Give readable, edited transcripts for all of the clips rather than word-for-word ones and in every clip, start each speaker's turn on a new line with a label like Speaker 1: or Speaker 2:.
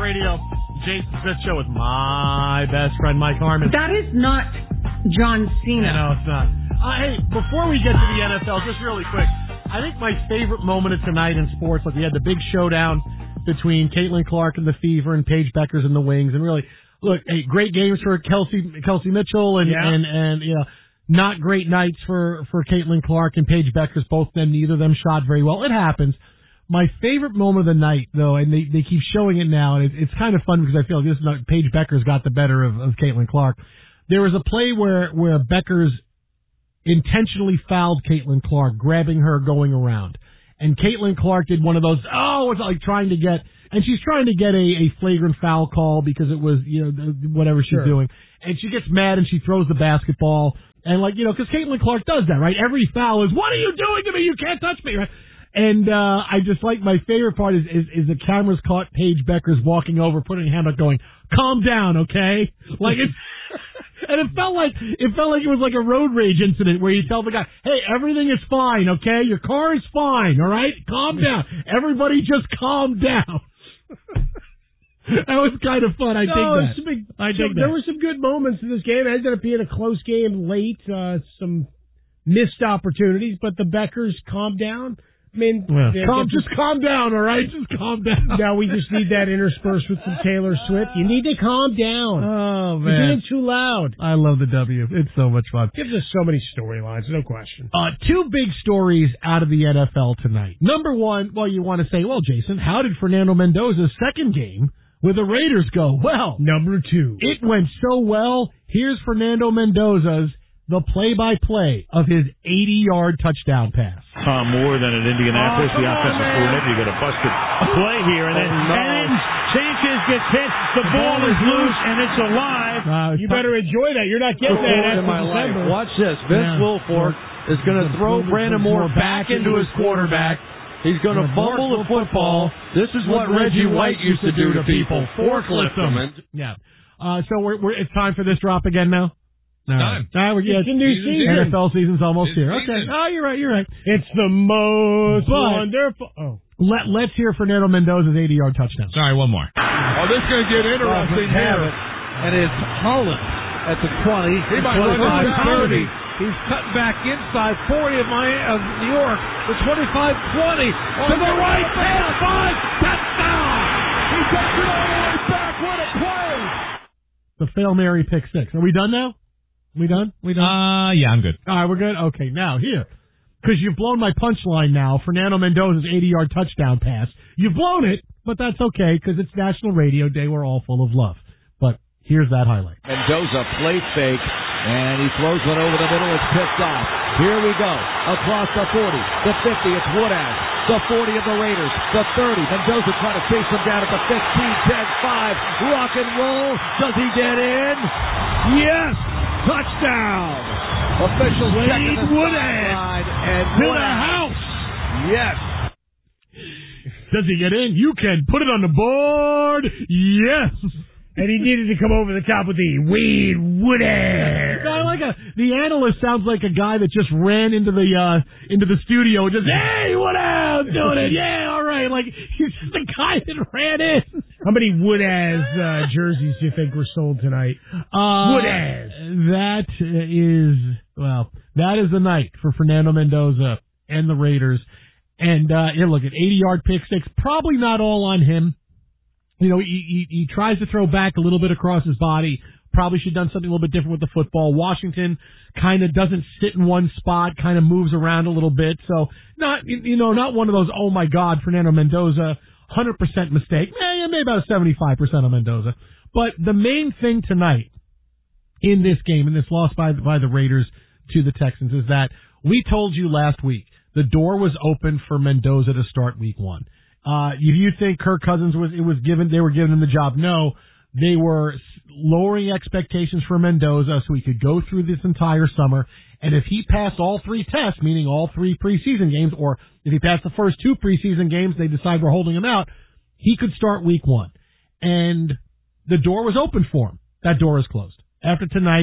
Speaker 1: Radio. Jason Smith Show with my best friend, Mike Harmon.
Speaker 2: That is not John Cena.
Speaker 1: No, it's not. Hey, before we get to the NFL, just really quick, I think my favorite moment of tonight in sports, like we had the big showdown between Caitlin Clark and the Fever and Paige Beckers and the Wings, and really, look, hey, great games for Kelsey Mitchell, and you know, not great nights for Caitlin Clark and Paige Beckers. Both of them, neither of them shot very well. It happens. My favorite moment of the night, though, and they keep showing it now, and it's kind of fun because I feel like Paige Beckers got the better of Caitlin Clark. There was a play where Beckers intentionally fouled Caitlin Clark, grabbing her going around. And Caitlin Clark did one of those, it's like trying to get, and she's trying to get a flagrant foul call because it was, you know, whatever she's doing. And she gets mad and she throws the basketball. And like, you know, because Caitlin Clark does that, right? Every foul is, what are you doing to me? You can't touch me, right? And I just like, my favorite part is the cameras caught Paige Beckers walking over, putting her hand up, going, calm down, okay? Like it's, and it felt like it was like a road rage incident where you tell the guy, hey, everything is fine, okay? Your car is fine, all right? Calm down. Everybody just calm down. That was kind of fun. I dig that.
Speaker 3: There were some good moments in this game. It ended up being a close game late, some missed opportunities, but the Beckers calmed down. I mean,
Speaker 1: just calm down, all right? Just calm down.
Speaker 3: Now we just need that interspersed with some Taylor Swift. You need to calm down.
Speaker 1: Oh, man.
Speaker 3: You're being too loud.
Speaker 1: I love the W. It's so much fun.
Speaker 3: Gives us so many storylines, no question.
Speaker 1: Two big stories out of the NFL tonight. Number one, well, you want to say, well, Jason, how did Fernando Mendoza's second game with the Raiders go? Well,
Speaker 3: number two.
Speaker 1: It went so well. Here's Fernando Mendoza's the play-by-play of his 80-yard touchdown pass.
Speaker 4: Tom Moore then at Indianapolis, the offensive coordinator. You got a busted play here, and then Sanchez gets hit. The ball is loose, and it's alive.
Speaker 3: You better enjoy that. You're not getting that after December.
Speaker 5: Watch this. Vince Wilfork is going to throw Brandon Moore back into his quarterback. He's going to fumble the football. This is what Reggie White used to do to people. Forklift them.
Speaker 1: Yeah. So it's time for this drop again now? No.
Speaker 3: It's a new season.
Speaker 1: NFL season's almost here. Okay. Oh, you're right.
Speaker 3: It's the most wonderful. Oh.
Speaker 1: Let's hear Fernando Mendoza's 80-yard touchdown.
Speaker 6: Sorry, one more.
Speaker 7: Oh, this is going to get interesting here.
Speaker 5: And it's Holland at the 20.
Speaker 7: He might run into 30.
Speaker 5: He's cutting back inside 40 of New York. The 25-20. To the right. 5. Touchdown.
Speaker 7: He takes it all the way back. What a play.
Speaker 1: The Fail Mary pick six. Are we done now? We done?
Speaker 6: Yeah, I'm good.
Speaker 1: All right, we're good? Okay, now, here. Because you've blown my punchline now, Fernando Mendoza's 80-yard touchdown pass. You've blown it, but that's okay, because it's National Radio Day. We're all full of love. But here's that highlight.
Speaker 5: Mendoza play fake, and he throws one over the middle. It's picked off. Here we go. Across the 40, the 50, it's Woodaz. The 40 of the Raiders, the 30. Mendoza trying to chase him down at the 15, 10, 5. Rock and roll. Does he get in? Yes! Touchdown! Officials checking the sideline and
Speaker 1: to the house!
Speaker 5: Yes!
Speaker 1: Does he get in? You can put it on the board! Yes!
Speaker 3: And he needed to come over the top with the Wade Woodaz.
Speaker 1: The analyst sounds like a guy that just ran into the studio and just, hey, Woodaz, doing it, yeah, all right. Like, he's just the guy that ran in.
Speaker 3: How many Woodaz jerseys do you think were sold tonight? Woodaz.
Speaker 1: That is the night for Fernando Mendoza and the Raiders. And here, look, an 80-yard pick six, probably not all on him. You know, he tries to throw back a little bit across his body. Probably should have done something a little bit different with the football. Washington kind of doesn't sit in one spot, kind of moves around a little bit. So not one of those, oh my God, Fernando Mendoza, 100% mistake. Maybe about a 75% on Mendoza. But the main thing tonight in this game, in this loss by the Raiders to the Texans, is that we told you last week the door was open for Mendoza to start week one. If you think Kirk Cousins they were giving him the job? No, they were lowering expectations for Mendoza so he could go through this entire summer. And if he passed all three tests, meaning all three preseason games, or if he passed the first two preseason games, they decide we're holding him out, he could start week one. And the door was open for him. That door is closed. After tonight,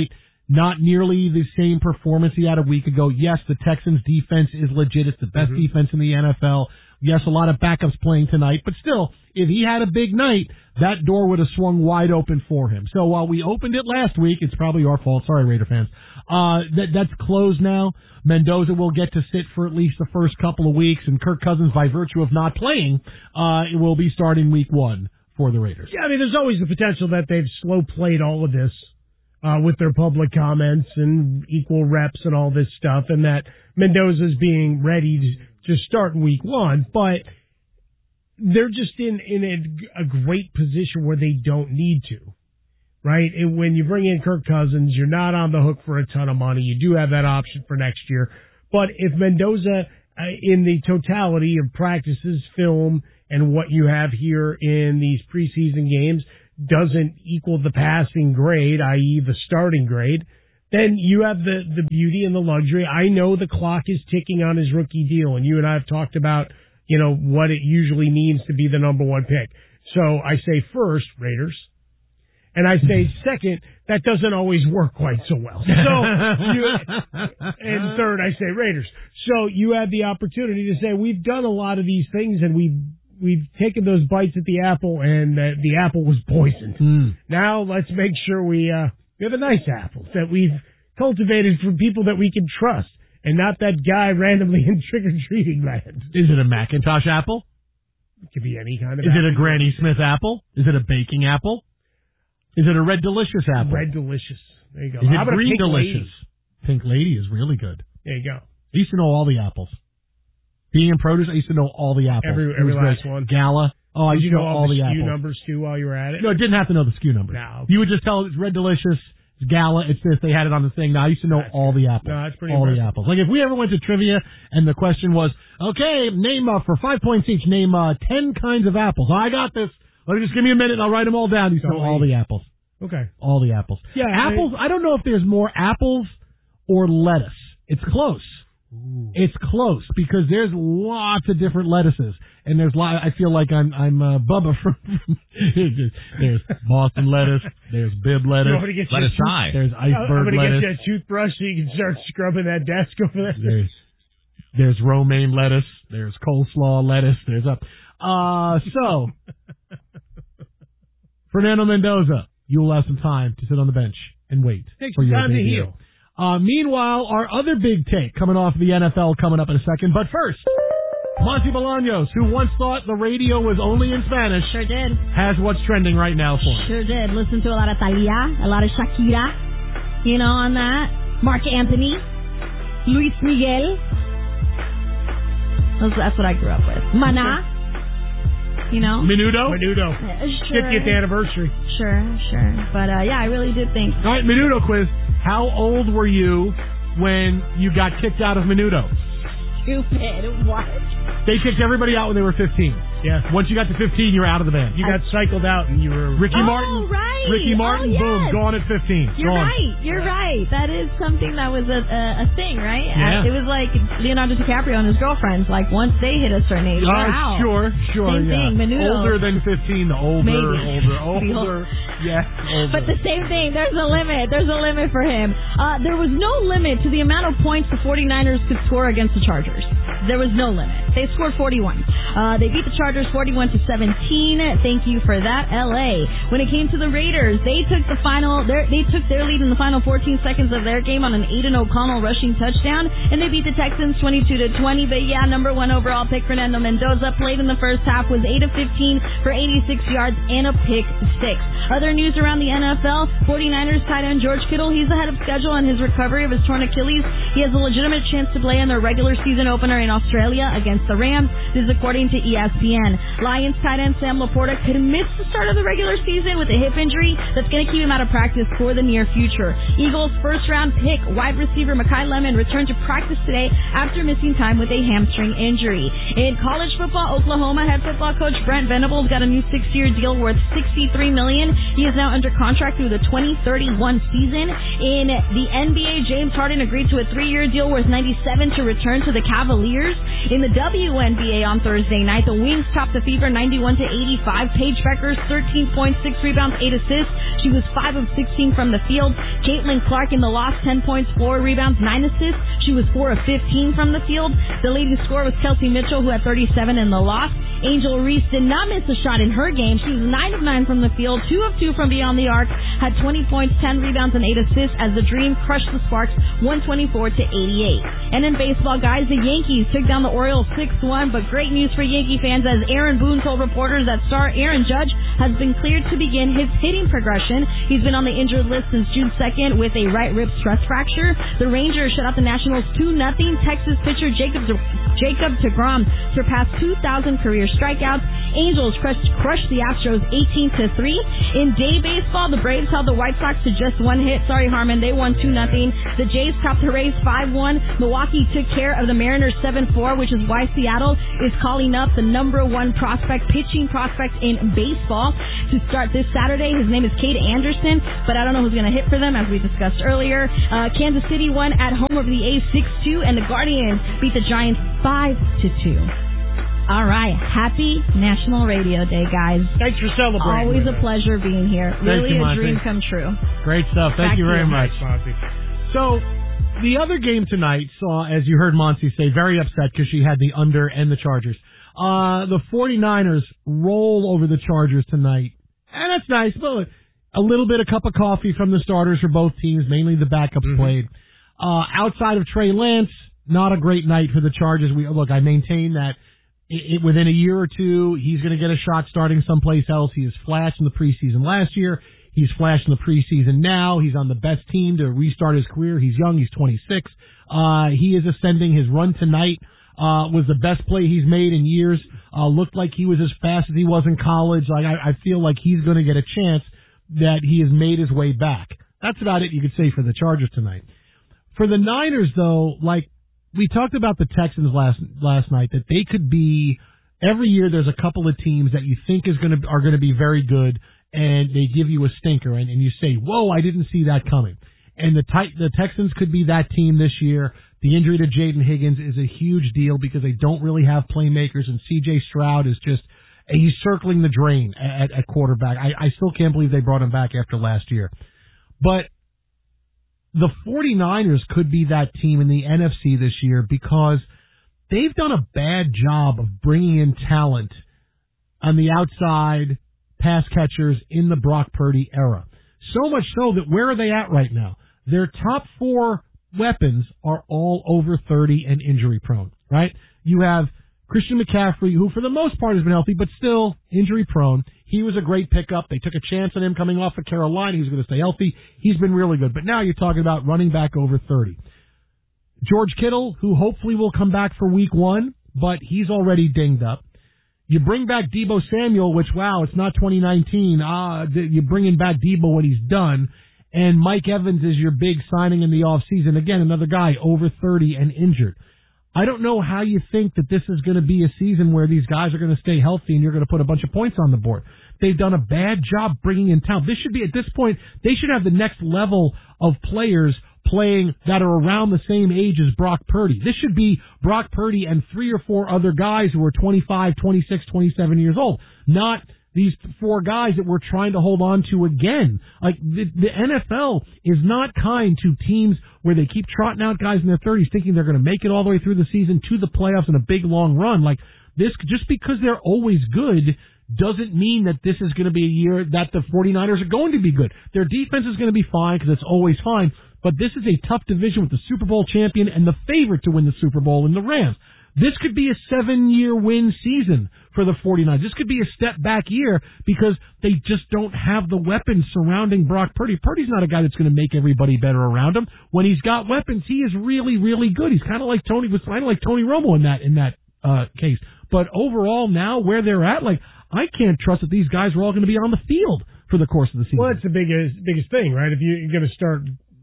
Speaker 1: not nearly the same performance he had a week ago. Yes, the Texans' defense is legit. It's the best defense in the NFL. Yes, a lot of backups playing tonight, but still, if he had a big night, that door would have swung wide open for him. So while we opened it last week, it's probably our fault. Sorry, Raider fans. That's closed now. Mendoza will get to sit for at least the first couple of weeks, and Kirk Cousins, by virtue of not playing, will be starting week 1 for the Raiders.
Speaker 3: Yeah, I mean, there's always the potential that they've slow played all of this with their public comments and equal reps and all this stuff, and that Mendoza's being ready to start in week 1, but they're just in a great position where they don't need to, right? And when you bring in Kirk Cousins, you're not on the hook for a ton of money. You do have that option for next year. But if Mendoza, in the totality of practices, film, and what you have here in these preseason games doesn't equal the passing grade, i.e. the starting grade, then you have the beauty and the luxury. I know the clock is ticking on his rookie deal, and you and I have talked about, what it usually means to be the number 1 pick. So I say first, Raiders. And I say second, that doesn't always work quite so well. And third, I say Raiders. So you have the opportunity to say, we've done a lot of these things, and we've taken those bites at the apple, and the apple was poisoned. Now let's make sure we have a nice apple that we've cultivated from people that we can trust, and not that guy randomly in trick-or-treating land.
Speaker 1: Is it a Macintosh apple?
Speaker 3: It could be any kind of
Speaker 1: apple. Is it a
Speaker 3: apple.
Speaker 1: Granny Smith apple? Is it a baking apple? Is it a Red Delicious apple?
Speaker 3: Red Delicious. There you go.
Speaker 1: Is
Speaker 3: How
Speaker 1: it
Speaker 3: about
Speaker 1: Green
Speaker 3: a Pink
Speaker 1: Delicious?
Speaker 3: Lady?
Speaker 1: Pink Lady is really good.
Speaker 3: There you go.
Speaker 1: I used to know all the apples. Being in produce, I used to know all the apples.
Speaker 3: Every last one.
Speaker 1: Gala. Oh, I used to know all the
Speaker 3: SKU
Speaker 1: apples.
Speaker 3: numbers too while you were at it?
Speaker 1: No, I didn't have to know the SKU numbers.
Speaker 3: No. Okay.
Speaker 1: You would just tell it's Red Delicious, it's Gala, it's this, they had it on the thing. Now, I used to know all the apples.
Speaker 3: No, that's pretty
Speaker 1: all
Speaker 3: impressive.
Speaker 1: the apples. Like, if we ever went to trivia and the question was, okay, name, for 5 points each, name 10 kinds of apples. I got this. Just give me a minute and I'll write them all down. You know all the apples.
Speaker 3: Okay.
Speaker 1: All the apples.
Speaker 3: Yeah.
Speaker 1: Apples, I don't know if there's more apples or lettuce. It's close. Ooh. It's close because there's lots of different lettuces, and I feel like I'm Bubba from there's Boston lettuce, there's Bib lettuce,
Speaker 4: lettuce high.
Speaker 1: There's iceberg
Speaker 3: I'm gonna
Speaker 1: lettuce.
Speaker 3: get you a toothbrush so you can start scrubbing that desk over there.
Speaker 1: There's romaine lettuce, there's coleslaw lettuce, there's so Fernando Mendoza, you will have some time to sit on the bench and wait for your
Speaker 3: time to
Speaker 1: debut.
Speaker 3: heal.
Speaker 1: Meanwhile, our other big take coming off the NFL coming up in a second. But first, Monty Bolaños, who once thought the radio was only in Spanish,
Speaker 2: Sure did.
Speaker 1: has what's trending right now for us.
Speaker 2: Sure did. Listen to a lot of Thalia, a lot of Shakira, on that. Mark Anthony, Luis Miguel. That's what I grew up with. Mana,
Speaker 1: Menudo?
Speaker 2: Sure.
Speaker 3: Get the anniversary.
Speaker 2: Sure. But, I really did think.
Speaker 1: All right, Menudo quiz. How old were you when you got kicked out of Menudo?
Speaker 2: Stupid. What?
Speaker 1: They kicked everybody out when they were 15.
Speaker 3: Yeah.
Speaker 1: Once you got to 15, you were out of the band.
Speaker 3: You got cycled out and you were...
Speaker 1: Ricky Martin.
Speaker 2: Right.
Speaker 1: Ricky Martin,
Speaker 2: yes.
Speaker 1: boom, gone at 15.
Speaker 2: You're
Speaker 1: gone.
Speaker 2: right. You're right. That is something that was a thing, right?
Speaker 1: Yeah.
Speaker 2: It was like Leonardo DiCaprio and his girlfriends. Like, once they hit a certain age, they're out.
Speaker 1: Sure.
Speaker 2: Same
Speaker 1: yeah.
Speaker 2: thing. Menudo.
Speaker 1: Older than 15, the older. Yes, older.
Speaker 2: But the same thing. There's a limit. There's a limit for him. There was no limit to the amount of points the 49ers could score against the Chargers. There was no limit. They scored 41. They beat the Chargers 41-17. Thank you for that, LA. When it came to the Raiders, they took their lead in the final 14 seconds of their game on an Aiden O'Connell rushing touchdown, and they beat the Texans 22-20. But yeah, number 1 overall pick Fernando Mendoza played in the first half, was 8 of 15 for 86 yards and a pick 6. Other news around the NFL: 49ers tight end George Kittle, he's ahead of schedule on his recovery of his torn Achilles. He has a legitimate chance to play in their regular season opener in Australia against the Rams. This is according to ESPN. Lions tight end Sam Laporta could miss the start of the regular season with a hip injury that's going to keep him out of practice for the near future. Eagles first-round pick wide receiver Mekhi Lemon returned to practice today after missing time with a hamstring injury. In college football, Oklahoma head football coach Brent Venables got a new 6-year deal worth $63 million. He is now under contract through the 2031 season. In the NBA, James Harden agreed to a 3-year deal worth $97 to return to the Cavaliers. In the WNBA on Thursday night, the Wings topped the Fever 91-85. Paige Beckers, 13 points, 6 rebounds, 8 assists. She was 5 of 16 from the field. Caitlin Clark in the loss, 10 points, 4 rebounds, 9 assists. She was 4 of 15 from the field. The leading scorer was Kelsey Mitchell, who had 37 in the loss. Angel Reese did not miss a shot in her game. She was 9 of 9 from the field, 2 of 2 from beyond the arc, had 20 points, 10 rebounds, and 8 assists as the Dream crushed the Sparks 124-88. And in baseball, guys, the Yankees took down the Orioles 6-1, but great news for Yankee fans as Aaron Boone told reporters that star Aaron Judge has been cleared to begin his hitting progression. He's been on the injured list since June 2nd with a right rib stress fracture. The Rangers shut out the Nationals 2-0. Texas pitcher Jacob deGrom surpassed 2,000 career strikeouts. Angels crushed the Astros 18-3. In day baseball, the Braves held the White Sox to just 1 hit. Sorry, Harmon, they won 2-0. The Jays topped the Rays 5-1. Milwaukee took care of the Mariners 7-4, which is why Seattle is calling up the number 1 pitching prospect in baseball to start this Saturday. His name is Cade Anderson, but I don't know who's going to hit for them, as we discussed earlier. Kansas City won at home over the A's 6-2, and the Guardians beat the Giants 5-2. All right. Happy National Radio Day, guys.
Speaker 3: Thanks for celebrating.
Speaker 2: Always a pleasure being here. Really a dream come true.
Speaker 1: Great stuff. Thank you very much. So, the other game tonight saw, as you heard Monty say, very upset because she had the under and the Chargers. The 49ers roll over the Chargers tonight. And that's nice. But a little bit of cup of coffee from the starters for both teams. Mainly the backups played. Outside of Trey Lance, not a great night for the Chargers. I maintain that within a year or two, he's going to get a shot starting someplace else. He has flashed in the preseason last year. He's flashed in the preseason now. He's on the best team to restart his career. He's young. He's 26. He is ascending. His run tonight was the best play he's made in years. Looked like he was as fast as he was in college. I feel like he's going to get a chance that he has made his way back. That's about it you could say for the Chargers tonight. For the Niners, though, we talked about the Texans last night, that they could be, every year there's a couple of teams that you think are going to be very good, and they give you a stinker, and you say, whoa, I didn't see that coming. And the Texans could be that team this year. The injury to Jaden Higgins is a huge deal because they don't really have playmakers, and C.J. Stroud is just, he's circling the drain at quarterback. I still can't believe they brought him back after last year. But the 49ers could be that team in the NFC this year because they've done a bad job of bringing in talent on the outside, pass catchers in the Brock Purdy era. So much so that where are they at right now? Their top 4 weapons are all over 30 and injury prone, right? You have Christian McCaffrey, who for the most part has been healthy, but still injury prone. He was a great pickup. They took a chance on him coming off of Carolina. He was going to stay healthy. He's been really good. But now you're talking about running back over 30. George Kittle, who hopefully will come back for week 1, but he's already dinged up. You bring back Deebo Samuel, which, wow, it's not 2019. You're bringing back Deebo, what he's done. And Mike Evans is your big signing in the offseason. Again, another guy over 30 and injured. I don't know how you think that this is going to be a season where these guys are going to stay healthy and you're going to put a bunch of points on the board. They've done a bad job bringing in talent. This should be, at this point, they should have the next level of players playing that are around the same age as Brock Purdy. This should be Brock Purdy and 3 or 4 other guys who are 25, 26, 27 years old, not these 4 guys that we're trying to hold on to again. Like, the NFL is not kind to teams where they keep trotting out guys in their 30s thinking they're going to make it all the way through the season to the playoffs in a big long run. Like this, just because they're always good doesn't mean that this is going to be a year that the 49ers are going to be good. Their defense is going to be fine because it's always fine, but this is a tough division with the Super Bowl champion and the favorite to win the Super Bowl in the Rams. This could be a 7-year win season for the 49ers. This could be a step back year because they just don't have the weapons surrounding Brock Purdy. Purdy's not a guy that's going to make everybody better around him. When he's got weapons, he is really, really good. He's kind of like Tony Romo in that case. But overall, now where they're at, like, I can't trust that these guys are all going to be on the field for the course of the season.
Speaker 3: Well, that's the biggest thing, right? If you're going to start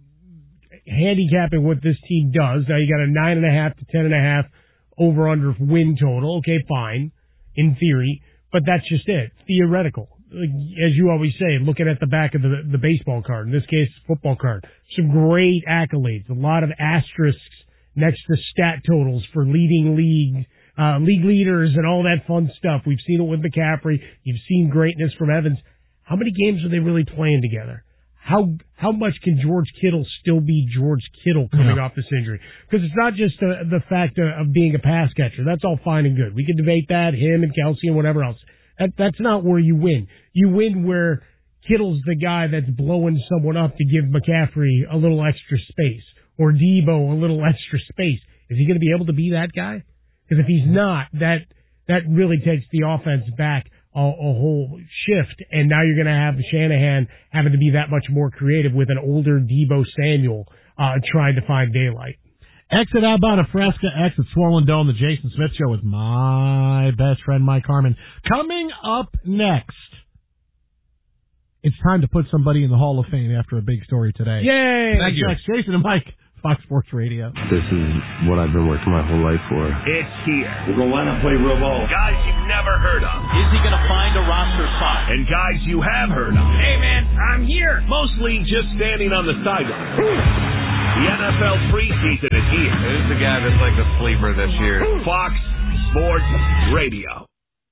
Speaker 3: handicapping what this team does, now you got a 9.5 to 10.5 over-under win total. Okay, fine, in theory, but that's just it. Theoretical. Like, as you always say, looking at the back of the baseball card, in this case, football card, some great accolades, a lot of asterisks next to stat totals for leading league league leaders and all that fun stuff. We've seen it with McCaffrey. You've seen greatness from Evans. How many games are they really playing together? How much can George Kittle still be George Kittle coming off this injury? Because it's not just the fact of being a pass catcher. That's all fine and good. We can debate that, him and Kelsey and whatever else. That's not where you win. You win where Kittle's the guy that's blowing someone up to give McCaffrey a little extra space or Debo a little extra space. Is he going to be able to be that guy? Because if he's not, that really takes the offense back a whole shift, and now you're going to have Shanahan having to be that much more creative with an older Debo Samuel trying to find daylight.
Speaker 1: Exit outbound of Fresca, exit Swollen Dome, the Jason Smith Show with my best friend Mike Harmon. Coming up next, it's time to put somebody in the Hall of Fame after a big story today.
Speaker 3: Yay!
Speaker 1: Thank you. Jason and Mike, Fox Sports Radio.
Speaker 6: This is what I've been working my whole life for.
Speaker 8: It's here. We're going to want to play real ball. Guys you've never heard of.
Speaker 9: Is he going to find a roster spot?
Speaker 8: And guys you have heard of.
Speaker 9: Hey, man, I'm here.
Speaker 8: Mostly just standing on the sideline. The NFL preseason is here.
Speaker 10: This is the guy that's like the sleeper this year.
Speaker 8: Fox Sports Radio.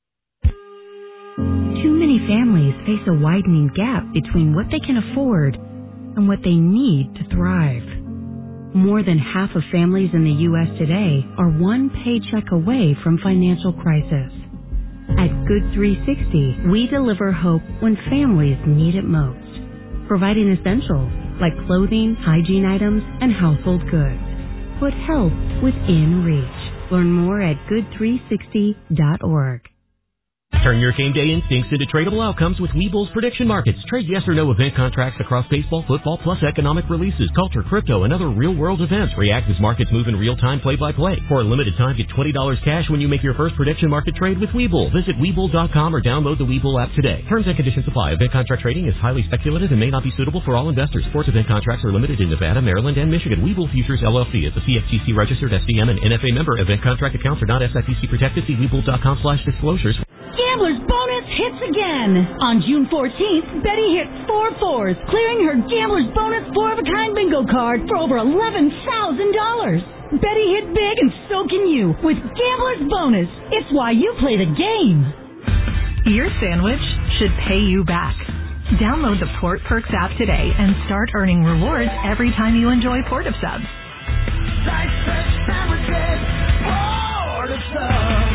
Speaker 11: Too many families face a widening gap between what they can afford and what they need to thrive. More than half of families in the U.S. today are one paycheck away from financial crisis. At Good 360, we deliver hope when families need it most, providing essentials like clothing, hygiene items, and household goods. Put help within reach. Learn more at good360.org.
Speaker 12: Turn your game day instincts into tradable outcomes with Webull's prediction markets. Trade yes or no event contracts across baseball, football, plus economic releases, culture, crypto, and other real-world events. React as markets move in real time, play-by-play. For a limited time, get $20 cash when you make your first prediction market trade with Webull. Visit Webull.com or download the Webull app today. Terms and conditions apply. Event contract trading is highly speculative and may not be suitable for all investors. Sports event contracts are limited in Nevada, Maryland, and Michigan. Webull Futures LLC is a CFTC registered SDM and NFA member. Event contract accounts are not SIPC protected. See Webull.com/disclosures.
Speaker 13: Gambler's bonus hits again. On June 14th, Betty hit 4 4s, clearing her Gambler's bonus 4-of-a-kind bingo card for over $11,000. Betty hit big and so can you with Gambler's bonus. It's why you play the game.
Speaker 14: Your sandwich should pay you back. Download the Port Perks app today and start earning rewards every time you enjoy Port of Subs.
Speaker 7: Like fresh sandwiches, Port of Subs.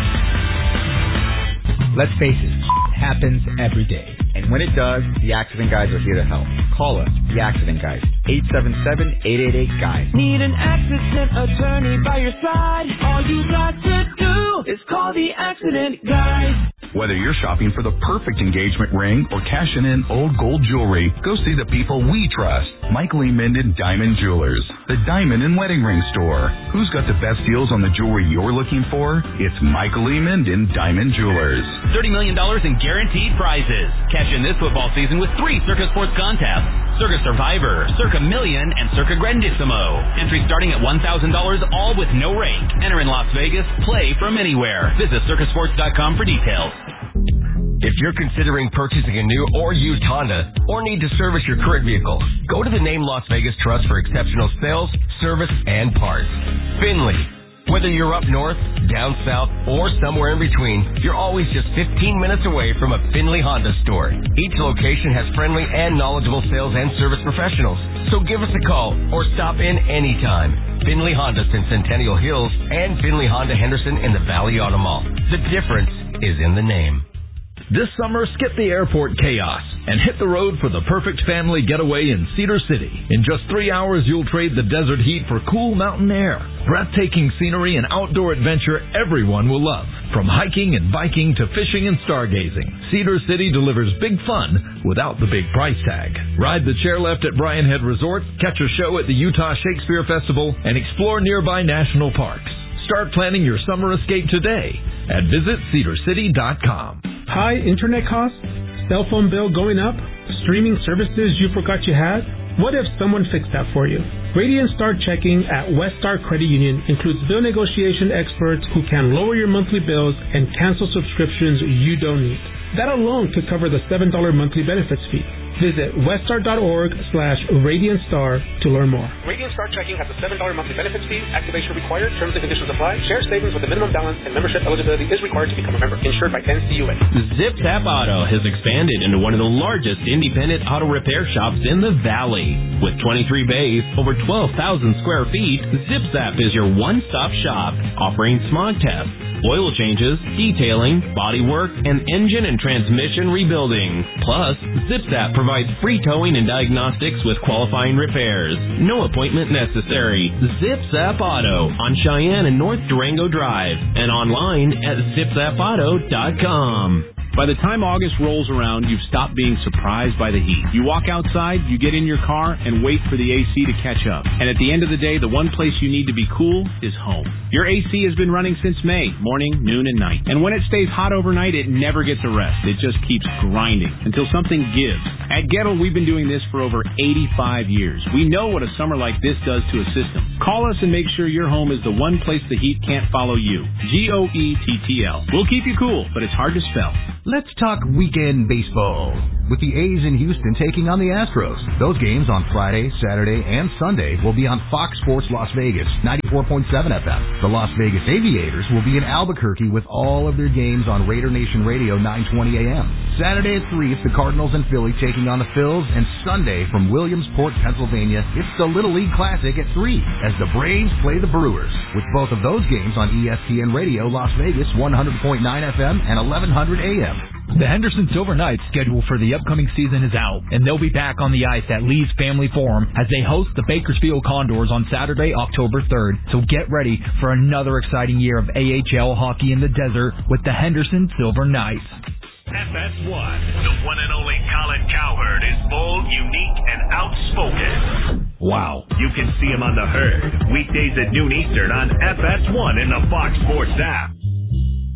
Speaker 15: Let's face it, happens every day. And when it does, the Accident Guys are here to help. Call us, the Accident Guys, 877-888-GUIDE.
Speaker 7: Need an accident attorney by your side? All you got to do is call the Accident Guys.
Speaker 16: Whether you're shopping for the perfect engagement ring or cashing in old gold jewelry, go see the people we trust. Michael E. Minden Diamond Jewelers, the diamond and wedding ring store. Who's got the best deals on the jewelry you're looking for? It's Michael E. Minden Diamond Jewelers.
Speaker 17: $30 million in guaranteed prizes. Cash in this football season with 3 Circa Sports contests. Circa Survivor, Circa Million, and Circa Grandissimo. Entry starting at $1,000, all with no rake. Enter in Las Vegas. Play from anywhere. Visit circasports.com for details.
Speaker 18: If you're considering purchasing a new or used Honda or need to service your current vehicle, go to the Name Las Vegas Trust for exceptional sales, service, and parts. Finley. Whether you're up north, down south, or somewhere in between, you're always just 15 minutes away from a Finley Honda store. Each location has friendly and knowledgeable sales and service professionals. So give us a call or stop in anytime. Finley Honda in Centennial Hills and Finley Honda Henderson in the Valley Auto Mall. The difference is in the name.
Speaker 19: This summer, skip the airport chaos and hit the road for the perfect family getaway in Cedar City. In just 3 hours, you'll trade the desert heat for cool mountain air, breathtaking scenery, and outdoor adventure everyone will love. From hiking and biking to fishing and stargazing, Cedar City delivers big fun without the big price tag. Ride the chairlift at Bryan Head Resort, catch a show at the Utah Shakespeare Festival, and explore nearby national parks. Start planning your summer escape today at visitcedarcity.com.
Speaker 20: High internet costs, cell phone bill going up, streaming services you forgot you had? What if someone fixed that for you? Radiant Star Checking at West Star Credit Union includes bill negotiation experts who can lower your monthly bills and cancel subscriptions you don't need. That alone could cover the $7 monthly benefits fee. Visit weststar.org/RadiantStar to learn more.
Speaker 21: Radiant Star Checking has a $7 monthly benefits fee. Activation required. Terms and conditions apply. Share savings with a minimum balance and membership eligibility is required to become a member. Insured by NCUA.
Speaker 12: ZipZap Auto has expanded into one of the largest independent auto repair shops in the Valley. With 23 bays, over 12,000 square feet, ZipZap is your one-stop shop, offering smog tests, oil changes, detailing, body work, and engine and transmission rebuilding. Plus, ZipZap provides free towing and diagnostics with qualifying repairs. No appointment necessary. ZipZap Auto on Cheyenne and North Durango Drive and online at zipzapauto.com.
Speaker 22: By the time August rolls around, you've stopped being surprised by the heat. You walk outside, you get in your car, and wait for the AC to catch up. And at the end of the day, the one place you need to be cool is home. Your AC has been running since May, morning, noon, and night. And when it stays hot overnight, it never gets a rest. It just keeps grinding until something gives. At Gettle, we've been doing this for over 85 years. We know what a summer like this does to a system. Call us and make sure your home is the one place the heat can't follow you. GOETTL. We'll keep you cool, but it's hard to spell.
Speaker 23: Let's talk weekend baseball. With the A's in Houston taking on the Astros. Those games on Friday, Saturday, and Sunday will be on Fox Sports Las Vegas, 94.7 FM. The Las Vegas Aviators will be in Albuquerque with all of their games on Raider Nation Radio, 920 AM. Saturday at 3, it's the Cardinals and Philly taking on the Phils, and Sunday from Williamsport, Pennsylvania, it's the Little League Classic at 3 as the Braves play the Brewers. With both of those games on ESPN Radio, Las Vegas, 100.9 FM and 1100 AM.
Speaker 24: The Henderson Silver Knights schedule for the upcoming season is out, and they'll be back on the ice at Lee's Family Forum as they host the Bakersfield Condors on Saturday, October 3rd. So get ready for another exciting year of AHL hockey in the desert with the Henderson Silver Knights.
Speaker 8: FS1, the one and only Colin Cowherd is bold, unique, and outspoken.
Speaker 24: Wow.
Speaker 8: You can see him on The Herd, weekdays at noon Eastern on FS1 in the Fox Sports app.